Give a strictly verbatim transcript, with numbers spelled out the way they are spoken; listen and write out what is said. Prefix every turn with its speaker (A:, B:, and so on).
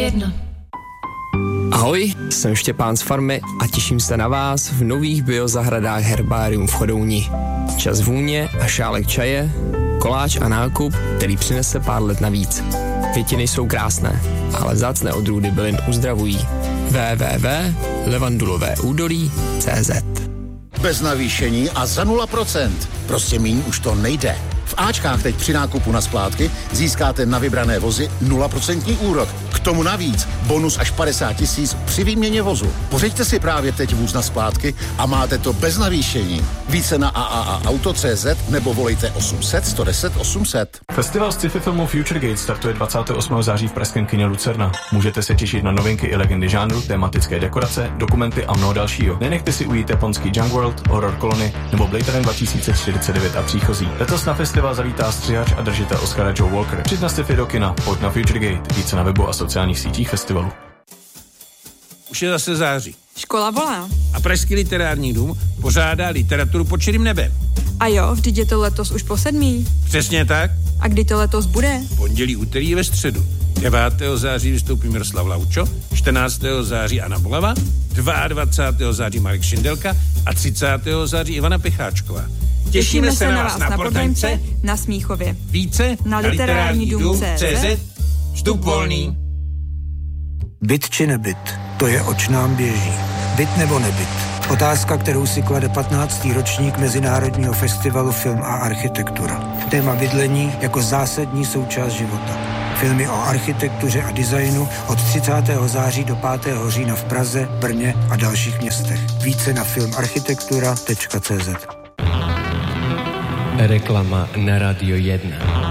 A: jedna.
B: Ahoj, jsem Štěpán z farmy a těším se na vás v nových biozahradách Herbarium v Chodouni. Čas vůně a šálek čaje, koláč a nákup, který přinese pár let navíc. Květiny jsou krásné, ale vzácné odrůdy bylin uzdravují. w w w tečka levandulové údolí tečka cé zet.
C: Bez navýšení a za nula procent. Prostě míň už to nejde. V Ačkách teď při nákupu na splátky získáte na vybrané vozy nula procent úrok. K tomu navíc bonus až padesát tisíc při výměně vozu. Pořiďte si právě teď vůz na splátky a máte to bez navýšení. Více na a a a auto tečka cé zet nebo volejte osm set, sto deset, osm set.
D: Festival sci-fi filmu Future Gate startuje dvacátého osmého září v pražském kině Lucerna. Můžete se těšit na novinky i legendy žánru, tematické dekorace, dokumenty a mnoho dalšího. Nenechte si ujít japonský Junk World, Horror Colony nebo Blade Runner dva tisíce čtyřicet devět a příchozí. Letos na festival zavítá střihač a držitel Oscara Joe Walker. Přijď na sci-fi do kina, pojď na Future Gate, více na webu a sociálních sítích festivalu.
E: Už je zase září.
F: Škola volá.
E: A Pražský literární dům pořádá literaturu pod širým nebem.
F: A jo, vždyť je to letos už po sedmý.
E: Přesně tak.
F: A kdy to letos bude?
E: Pondělí, úterý ve středu. devátého září vystoupí Miroslav Laučo, čtrnáctého září Anna Bolava, dvacátého druhého září Marek Šindelka a třicátého září Ivana Picháčková. Těšíme, Těšíme se na vás na, na Portaňce,
F: na Smíchově.
E: Více
F: na literární dům tečka cé zet.
E: Vstup volný.
G: Byt či nebyt, to je oč nám běží. Byt nebo nebyt? Otázka, kterou si klade patnáctý ročník Mezinárodního festivalu Film a architektura. Téma bydlení jako zásadní součást života. Filmy o architektuře a designu od třicátého září do pátého října v Praze, Brně a dalších městech. Více na filmarchitektura tečka cé zet.
H: Reklama na Radio jedna.